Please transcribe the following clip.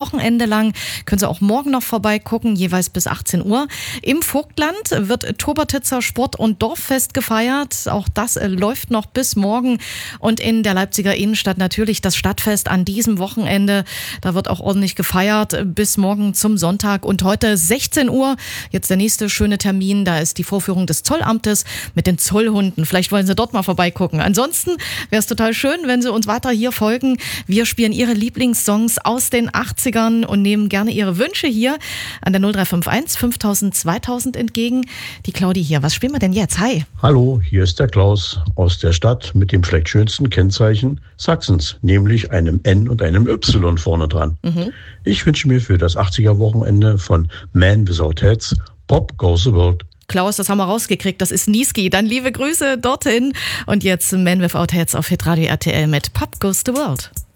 Wochenende lang. Können Sie auch morgen noch vorbeigucken, jeweils bis 18 Uhr. Im Vogtland wird Tobertitzer Sport- und Dorffest gefeiert. Auch das läuft noch bis morgen. Und in der Leipziger Innenstadt natürlich das Stadtfest an diesem Wochenende. Da wird auch ordentlich gefeiert bis morgen zum Sonntag. Und heute 16 Uhr, jetzt der nächste schöne Termin, da ist die Vorführung des Zollamtes mit den Zollhunden. Vielleicht wollen Sie dort mal vorbeigucken. Ansonsten wäre es total schön, wenn Sie uns weiter hier folgen. Wir spielen Ihre Lieblingssongs aus den 80ern und nehmen gerne Ihre Wünsche hier an der 0351 5000 2000 entgegen. Die Claudi hier. Was spielen wir denn jetzt? Hi. Hallo, hier ist der Klaus aus der Stadt mit dem vielleicht schönsten Kennzeichen Sachsens, nämlich einem N und einem Y vorne dran. Ich wünsche mir für das 80er-Wochenende von Man Without Heads Pop Goes the World. Klaus, das haben wir rausgekriegt. Das ist Niesky. Dann liebe Grüße dorthin. Und jetzt Man Without Heads auf Hitradio RTL mit Pop Goes the World.